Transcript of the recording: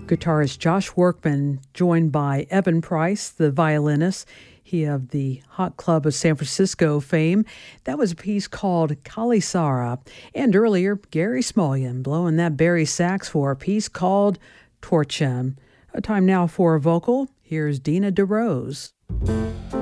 Guitarist Josh Workman, joined by Evan Price, the violinist, he of the Hot Club of San Francisco fame. That was a piece called Kalisara. And earlier, Gary Smulyan blowing that Barry sax for a piece called Torchem. A time now for a vocal. Here's Dina DeRose.